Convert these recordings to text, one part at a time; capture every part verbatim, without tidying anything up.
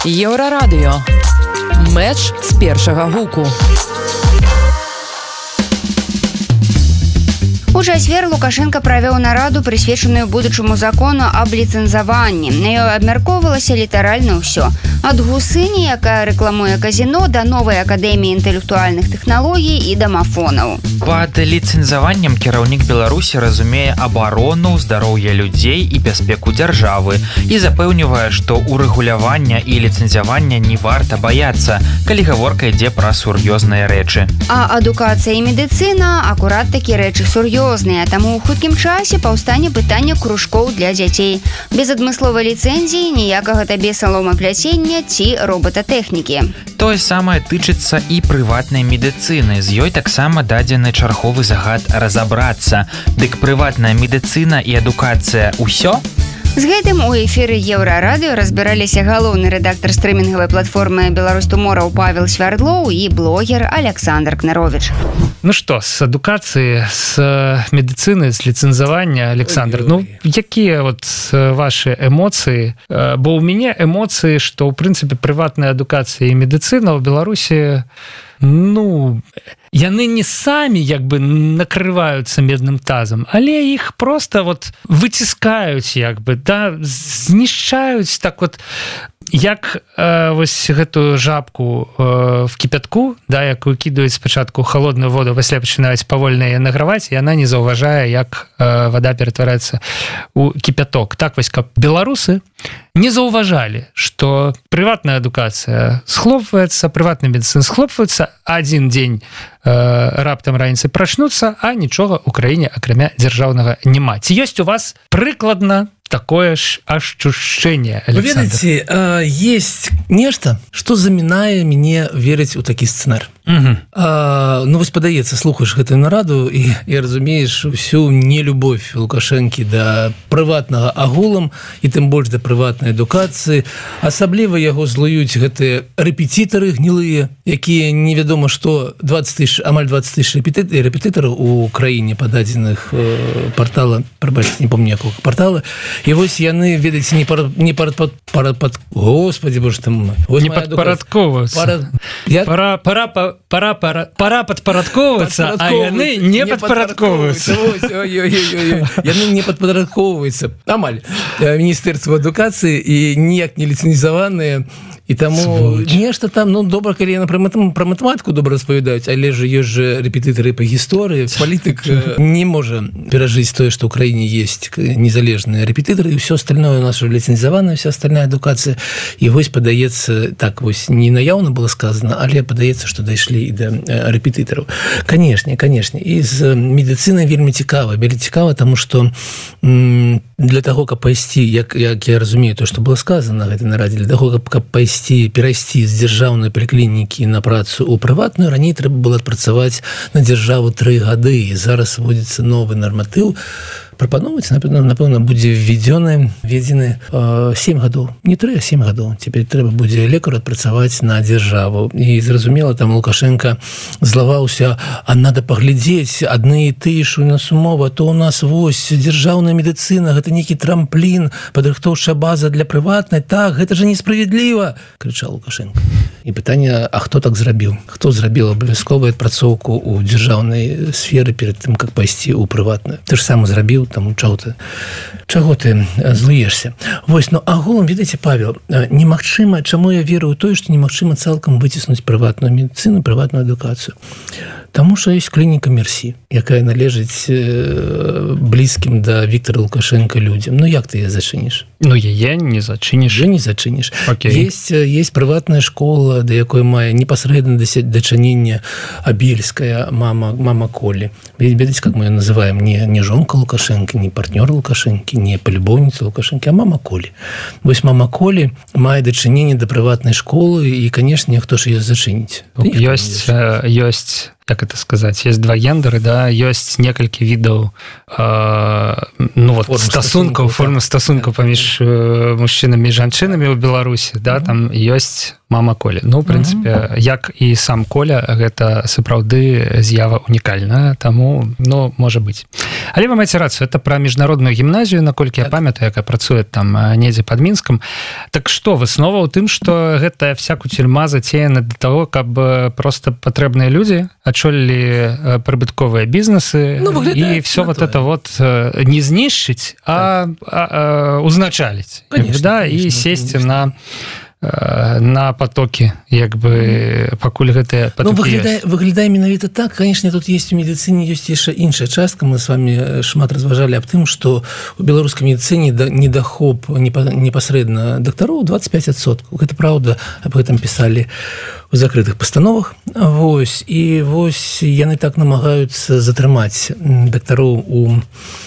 Еўрарадыё. Мэч з першага гуку. У чацвер Лукашенко правёў нараду, прысвечаную будучаму закону аб ліцэнзаванні. На ёй абмяркоўвалася літаральна ўсё. Ад гусыні, якая рэкламуе казіно, да новай акадэміі інтэлектуальных тэхналогій і дамафонаў. Пад ліцэнзаваннем кіраўнік Беларусі разумее абарону, здароўе людзей і бяспеку дзяржавы і запэўнівае, што урэгулявання і ліцэнзавання не варта баяцца, калі гаворка ідзе пра сур'ёзныя рэчы. А адукацыя і медыцына акурат такі рэчы сур'ёзныя, таму ў хуткім часе паўстане пытанне кружкоў для дзяцей. Без адмысловай ліцэнзіі ніякага табе саломапляцення ці робататэхнікі. Тое самае тычыцца і прыватнай медыцыны. З ёй таксама дадзены чарговы загад разабрацца. Дык прыватная медыцына і адукацыя ўсё? З гэтым у эфіры Еўрарадыё разбіраліся галоўны рэдактар стрымінгавай платформы «Беларусь Туморроу» Павел Свярдлоў і блогер Александр Кнарович. Ну што, з адукацыі, з медыцыны, з ліцэнзавання, Александр, ну, якія вот вашы эмоцыі? Бо ў мяне эмоцыі, што, ў прынцыпе, прыватная адукацыя і медыцына ў Беларусі, ну, яны не самі як бы накрываюцца медным тазам, але іх просто вот выціскаюць, як бы, да, знішчаюць так вот, як э, вось гэтую жабку э, в кіпятку, да, якую кідаюць спачатку холодную воду, пасля пачынаюць павольна яе награваць, і яна не заўважае, як э, вода ператвараецца ў кіпяток. Так вось, каб беларусы не заўважалі, што прыватная адукацыя схлопваецца, прыватная медыцына схлопваецца, адзін дзень э, раптам раніцай прачнуцца, а нічога ў краіне акрамя дзяржаўнага няма. Ці ёсць у вас прыкладна такое ж ощущение, Александр? Вы ведаеце, э, есть нешта, што замінае мяне верыць у такі сцэнар. Угу. А, ну вось падаецца, слухаеш гэтую нараду і, і разумееш всю нелюбовь Лукашэнкі да прыватнага агулам і тым больш да прыватнай адукацыі. Асабліва яго злуюць гэтыя рэпетытары гнілыя, якія невядома што двадцать тысяч, амаль двадцать тысяч рэпетытараў у краіне пададзеных э, партала, прабачце, не помню якога партала. І вось яны, ведаеце, не пара, не пара, пара, пара, пара, господи, боже там, не падпарадковваюцца. Пара, я... пара, пара, пара, пара, пара, пара падпарадковвацца, а яны не, не падпарадковваюцца. Яны не падпарадковваюцца. Амаль. Міністэрства адукацыі і ніяк не ліцэнзаваныя. І таму нешта там, ну, добра, калі яны пра матэматыку добра распавядаюць, але ж ёсць жа рэпетытары па гісторыі. Палітык не можа перажыць тое, што ў краіне ёсць незалежныя рэпетытары, і ўсё остальное у нас уже ліцэнзавана, вся остальная адукацыя. І вось падаецца, так вось не наяўна было сказана, але падаецца, што дайшлі і да рэпетытараў. Канешне, канешне. І з медыцынай вельмі цікава. Вельмі цікава, таму што м, для таго, каб пайсці, як, як я разумею то, што было сказана на гэтай нарадзе, для таго, каб, каб пайсці перайсці з дзяржаўнай паліклінікі на працу ў прыватную, раней трэба было адпрацаваць на дзяржаву тры гады, і зараз вводзіцца новы нарматыў. Прапановаць, напэўна, напэўна, будзе введзёны, введзены э, сем гадоў, не тры, а сем гадоў. Цяпер трэба будзе лекар адпрацаваць на дзяржаву. І зразумела, там Лукашенко злаваўся, а надо паглядзець, адны і тыя ж у нас умова, то у нас вось дзяржаўная медыцына, гэта нейкі трамплін, падрыхтоўчая база для прыватнай. Так, гэта же несправедліва, крычаў Лукашенко. І пытанне, а хто так зрабіў? Хто зрабіў абавязковую адпрацоўку ў дзяржаўнай сферы перад тым, как пайсці ў прыватную? Ты ж сам зрабіў, там, чаго ты, чаго ты злуешься. Вось, ну, агулам, ведаеце, Павел, немагчыма, чаму я веру ў тое, што немагчыма цалкам выціснуць прыватную медыцыну, прыватную адукацыю. Таму што ёсць клініка Мерсі, якая належыць э, блізкім да Віктора Лукашенка людзям. Ну, як ты яе зачыніш? Ну, яе не зачыніш. Яе не зачыніш. Okay. Есть, есть прыватная школа, да якой мае непасрэдна дачыненне Абельская мама, мама Колі. Ведаеце, как мы ее называем? Не, не жонка Лукашенко, не партнер Лукашенко, не полюбовница Лукашенко, а мама Колі. Вось мама Колі мае дачыненне да прыватнай школы, і, канешне, хто ж ее зачыніць? Ёсць, ёсць, як это сказаць, есть два гендеры, да, ёсць некалькі відаў э, ну, вот, стасункаў, формы стасункаў паміж э, мужчынамі і жанчынамі ў Беларусі, да, там ёсць мама Коля. Ну, в прынцыпе, mm-hmm. як і сам Коля, гэта сапраўды з'ява унікальная, таму, ну, можа быць. Але вы маеце рацыю, это пра міжнародную гімназію, наколькі я памятаю, якая працуе там недзе пад Мінскам. Так што, выснова ў тым, што гэта всякую тюрьма зацеяна для того, каб просто патрэбныя людзі адчолілі прыбытковыя бізнесы, ну, і все вот это вот не знішчыць, а, а, а узначаліць. Конечно, да, конечно, і сесці на на потоки, як бы пакуль гэтыя потоки. Ну, выглядае, выглядае менавіта так. Конечно, тут есть у медыцыне ёсць яшчэ іншая частка. Мы с вами шмат разважалі аб тым, што у беларускай медыцыне недахоп непасрэдна дактароў двадцать пять адсоткаў. Гэта праўда, аб гэтым пісалі у закрытых пастановах. Вось, і вось яны так намагаюцца затрымаць дактароў у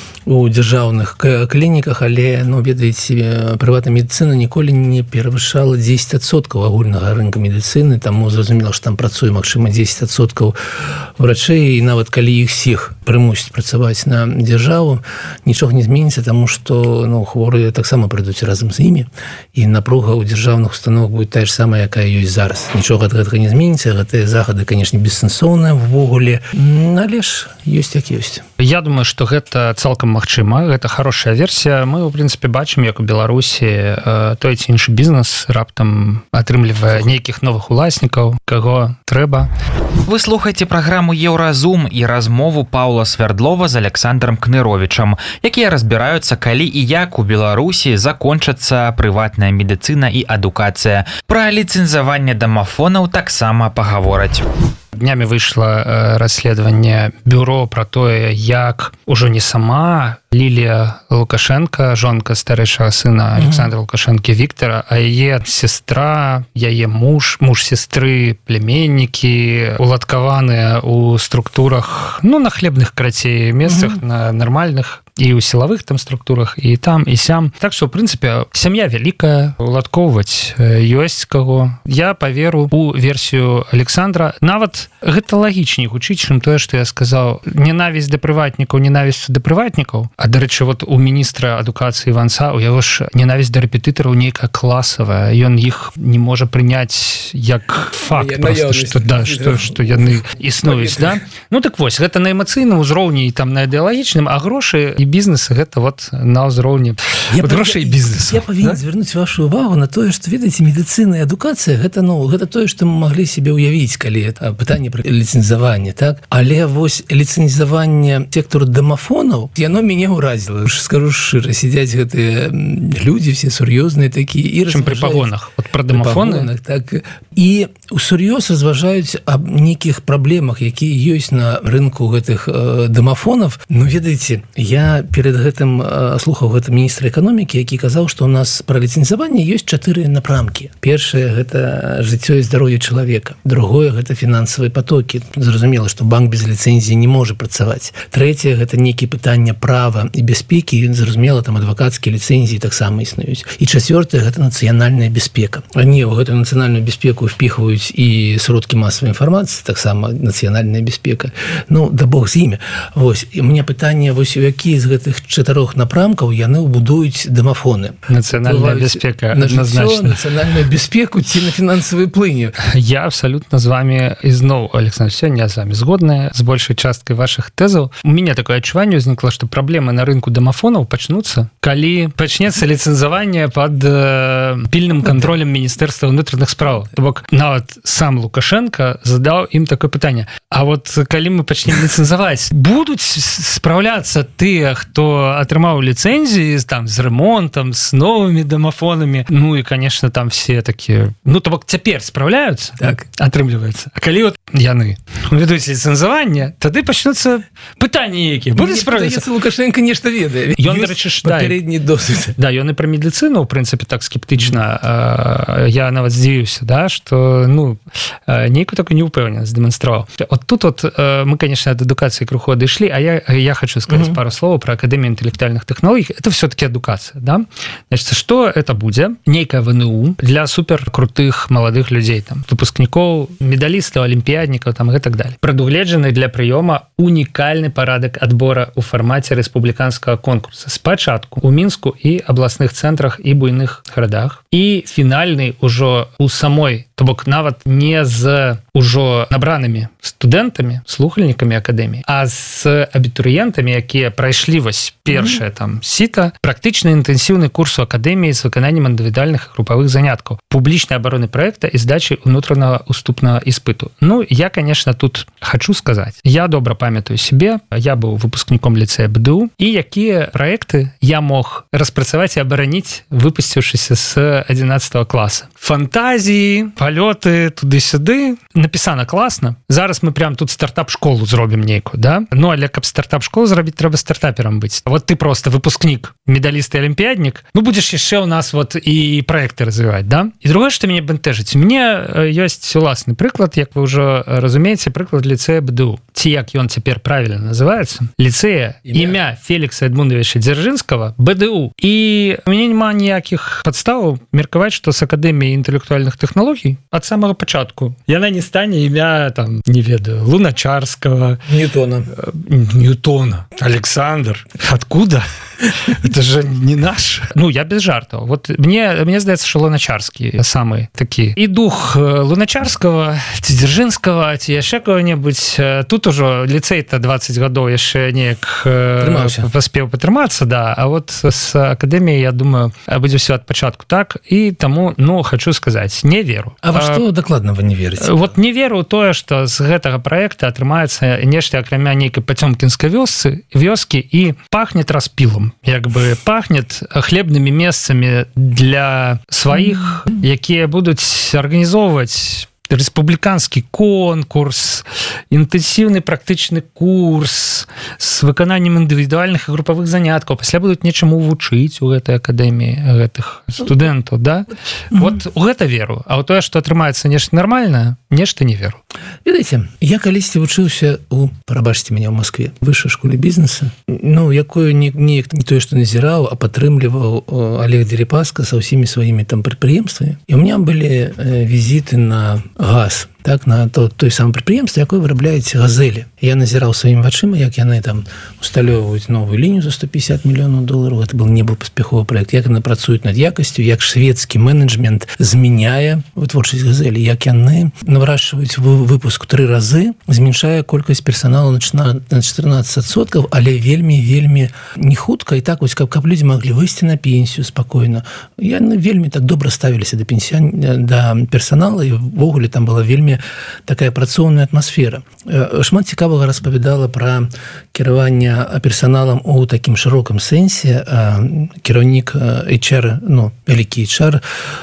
у дзяржаўных клініках, але, ну, ведаеце, прыватная медыцына ніколі не перавышала дзесяць адсоткаў агульнага рынка медыцыны, таму зразумела, што там працуе, магчыма, дзесяць адсоткаў врачэй, і нават калі іх всіх прымусіць працаваць на дзяржаву, нічога не зменіцца, таму што, ну, хворыя таксама прыйдуць разам з імі, і напруга ў дзяржаўных установах будзе тая ж самая, якая ёсць зараз. Нічога ад гэтага не зменіцца, гэтыя захады, канешне, бессэнсоўныя ўвогуле, але ж ёсць як ёсць. Я думаю, што гэта цалкам магчыма, гэта хорошая версія. Мы, у прынцыпе, бачым, як у Беларусі той ці іншы бізнес раптам атрымлівае нейкіх новых уласнікаў, каго трэба. Вы слухаеце праграму «Еўразум» і размову Паўла Свярдлова з Александром Кныровічам, якія разбіраюцца, калі і як у Беларусі закончацца прыватная медыцына і адукацыя. Пра ліцэнзаванне дамафонаў таксама пагавораць. Днямі выйшла расследаванне бюро пра тое, як ужо не сама Лілія Лукашенко, жонка старэйшага сына Александра Лукашэнкі Віктора, а яе сестра, яе муж, муж сестры, племяннікі уладкаваныя ў структурах, ну, на хлебных, карацей, месцах, на нармальных, і ў сілавых там структурах, і там, і сям. Так што, ў прынцыпе, сям'я вялікая, уладкоўваць ёсць каго. Я паверу у версію Александра. Нават гэта лагічней гучыць, чым тое, што я сказаў. Ненавісць да прыватнікаў, ненавісць да прыватнікаў. А, дарэчы, вот у міністра адукацыі Іванца, у яго ж ненавісць да рэпетытараў нейкая класавая. Ён іх не можа прыняць як факт, просто, што, да, што, што яны існуюць. Да? Ну так вось, гэта на эмацыйным узроўні і там на ідэалагічным, а грошы і бізнес гэта вот на ўзроўні грошай бізнесу. Я павінен да? звярнуць вашу увагу на тое, што, ведаеце, медыцына і адукацыя гэта, ну, гэта тое, што мы маглі себе ўявіць, калі это пытанне пра ліцэнзаванне, так? Але вось ліцэнзаванне сектору дамафонаў, яно мяне ўразіла. Скажу шчыра, сядзяць гэтыя людзі все сур'ёзныя такія і чым пры пагонах. Вот пра дамафоны, так. І усур'ёз разважаюць аб нейкіх праблемах, якія ёсць на рынку гэтых э, дамафонаў. Ну, ведаеце, я перед гэтым э, слухаў гэта міністра эканомікі, які казаў, што у нас пра ліцэнзаванне ёсць чатыры напрамкі. Першае гэта жыццё і здароўе чалавека. Другое гэта фінансавыя потокі. Зразумела, што банк без ліцэнзіі не можа працаваць. Трэцяе гэта нейкія пытання права і бяспекі. Зразумела, там адвакацкія ліцэнзіі таксама існуюць. І чацвёртае гэта нацыянальная бяспека. Не, у гэтую нацыянальную бяспеку впіхваюць і сродкі масавай інфармацыі, таксама нацыянальная бяспека. Ну, да бог з імі. Вось, і у мяне пытанне, вось у які з гэтых чатырох напрамкаў яны ўбудуюць дамафоны. Нацыянальная бяспека адназначна. Нацыянальную бяспеку ці на фінансавыя плыні. Я абсалютна з вами ізноў, Александр, сёння я з вами згодная з большай часткай вашых тэзаў. У мяне такое адчуванне ўзнікла, што праблемы на рынку дамафонаў пачнуцца, калі пачнецца ліцэнзаванне пад э, пільным кантролем Міністэрства ўнутраных спраў. То бок нават сам Лукашенко задаў ім такое пытанне. А вот калі мы пачнем ліцэнзаваць, будуць спраўляцца тыя, хто атрымаў ліцэнзіі там з ремонтам, з новымі дамафонамі. Ну і, конечно, там все такія, ну то бок цяпер спраўляюцца, так атрымліваецца. А калі вот яны увядуць ліцэнзаванне, тады пачнуцца пытанні якія будуць спраўляцца. Лукашенко нешта ведае. Ён, дарэчы, папярэдні досвед. Да, ён і пра медыцыну, ў прынцыпе, так скептычна. Я нават здзівіўся, да, што, ну, нейкую такую неўпэўненасць дэманстраваў. От тут вот мы, конечно, ад адукацыі крыху адышлі, а я, я хочу сказаць mm-hmm. пару слов про Академию интеллектуальных технологий. Это все-таки адукация, да? Значит, что это будет? Некая ВНУ для супер крутых молодых людей, там, выпускников, медалистов, олимпиадников, там, и так далее. Предугледженный для приема уникальный порядок отбора у формате республиканского конкурса. Спочатку у Минску и областных центрах и буйных городах. И финальный уже у самой То бок нават не з ужо набранымі студэнтамі, слухальнікамі акадэміі, а з абітурыентамі, якія прайшлі вось першае там сіта, практычна інтэнсіўны курс у акадэміі з выкананнем індывідуальных групавых заняткаў, публічнай абароны праекта і здачы унутранага уступнага іспыту. Ну, я, конечно, тут хочу сказаць. Я добра памятаю себе, я быў выпускніком ліцэя БДУ, і якія праекты я мог распрацаваць і абараніць, выпусціўшыся з адзінаццатага класа. Фантазіі, палёты туды-сюды, напісана класна. Зараз мы прям тут стартап-школу зробім нейкую, да? Ну, але каб стартап-школу зрабіць, трэба стартаперам быць. Вот ты просто выпускнік, медаліст і алімпіяднік, ну, будзеш яшчэ ў нас вот і праекты развіваць, да? І другое, што мяне бэнтэжыць, у мяне ёсць уласны прыклад, як вы ўжо разумееце, прыклад ліцэя БДУ. Ці як ён цяпер правільна называецца? Ліцэя імя Фелікса Эдмундовича Дзяржынскага БДУ. І у мяне няма ніякіх падставаў меркаваць, што з акадэміяй інтэлектуальных тэхналогій ад самага пачатку яна не стане імя, там, не ведаю, Луначарского, Ньютона. Ньютона. Александр. Откуда? Это же не наш. Ну, я без жартаў. Вот мне, мне здаецца, што Луначарскі самы такі. І дух Луначарскага, ці Дзяржынскага, ці яшчэ кого-небудзь. Тут ужо ліцэй-то двадцать гадоў яшчэ неяк паспеў патрымацца, да. А вот з акадэміяй, я думаю, будзе ўсё ад пачатку так. І таму, ну, хочу сказаць, не веру. А во што дакладна вы не верыце? Вот не веру ў тое, што з гэтага праекта атрымаецца нешта акрамя нейкай пацёмкінскай вёсцы, вёскі і пахнет распілам. Як бы пахнет хлебнымі месцамі для сваіх, якія будуць арганізоўваць рэспубліканскі конкурс, інтэнсіўны практычны курс з выкананнем індывідуальных і групавых заняткаў. Пасля будуць нечаму вучыць у гэтай акадэміі гэтых студэнтаў, да? Вот у гэта веру. А ў тое, што атрымаецца нешта нармальнае, нешта не веру. Ведаеце, я калісьці вучыўся у, прабачце мяне, ў Маскве, высшай школе бізнеса, ну, якую не, не, не тое, што назіраў, а падтрымліваў Олег Дерипаска са ўсімі сваімі там прадпрыемствамі. І ў меня былі візіты на газ, так, на то, той самае прадпрыемства, якое вырабляеце газелі. Я назіраў сваімі вачыма, як яны там усталёўваюць новую лінію за сто пятьдесят мільёнаў долараў. Гэта был не быў паспяховы праект. Як яны працуюць над якасцю, як шведскі менеджмент змяняе вытворчасць газелі, як яны наварашваюць выпуск тры разы, зменшае колькасць персаналу на чатырнаццаць адсоткаў, але вельмі вельмі не хутка, і так вось, каб, каб людзі маглі выйсці на пенсію спакойна. Яны вельмі так добра ставіліся да пенсіян, да персанала, і ввогуле там была вельмі такая працоўная атмасфера. Шмат цікавага распавядала пра кіраванне персаналам у такім шырокім сэнсе. Кіраўнік эйч ар, ну, вялікі эйч ар,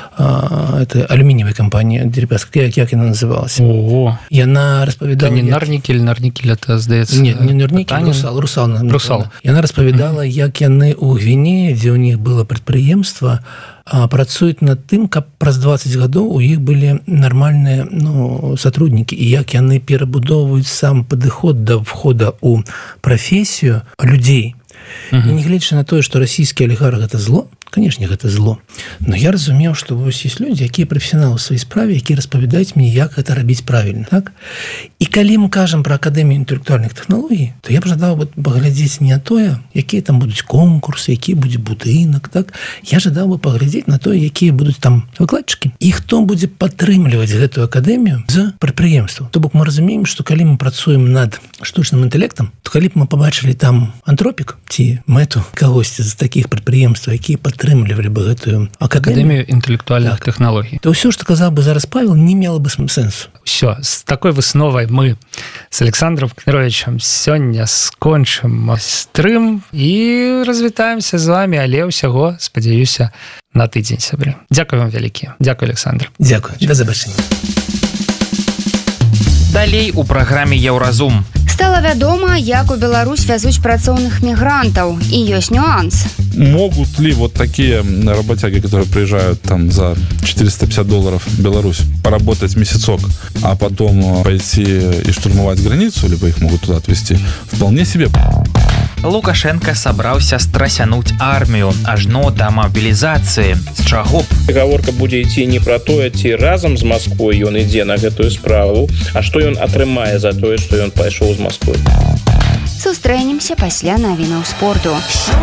это алюміниевая компания Дерипаска, як, як яна называлась. О, яна распавядала... Это не Нарникель, Нарникель, это, здаецца... Не, не Нарникель, Русал, Русал. Русал. Яна распавядала, mm-hmm. як яны ў Гвінеі, дзе ў них было прадпрыемства, працуюць над тым, каб праз двадцать гадоў у іх былі нармальныя, ну, сотруднікі, і як яны перабудоўваюць сам падыход да входа ў прафесію людзей. Mm-hmm. І нягледзячы на тое, што расійскі алігарх гэта зло, конечно, гэта зло. Но я разумеў, што вось ёсць людзі, якія прафесіяналы ў сваёй справе, якія распавядаюць мне, як гэта рабіць правільна, так? І калі мы кажам пра акадэмію інтэлектуальных тэхналогій, то я б жадаў бы паглядзець не на тое, якія там будуць конкурсы, які будзе будынак, так? Я жадаў бы паглядзець на тое, якія будуць там выкладчыкі, і хто будзе падтрымліваць гэтую акадэмію з прадпрыемстваў. То бок мы разумеем, што калі мы працуем над штучным інтэлектам, то калі б мы пабачылі там антропік ці мэту кагосьці з такіх прадпрыемстваў, якія падтрымлівалі бы гэтую акадэмію, акадэмію інтэлектуальных так. тэхналогій, то ўсё, што казаў бы зараз Павел, не мела бы сэнсу. Все, з такой высновай мы з Александром Кныровичем сёння скончым стрым і развітаемся з вами, але ўсяго, спадзяюся, на тыдзень, сябры. Дзякуй вам вялікі. Дзякуй, Александр. Дзякуй. Да забачэння. Далей у праграме Еўразум. Стала вядома, як у Беларусь вязуць працоўных мігрантаў, і ёсць нюанс. Могут ли вот такие работяги, которые приезжают там за четыреста пятьдесят долларов в Беларусь, поработать месяцок, а потом пойти и штурмовать границу, либо их могут туда отвезти? Вполне себе. Лукашенко собраўся страсянуць армію ажно да мабілізацыі. З чаго б? Гаворка будзе ісці не пра тое, ці разам з Масквой ён ідзе на гэтую справу, а што ён атрымае за тое, што ён пайшоў з Масквы. Сустрэнемся пасля навінаў спорту.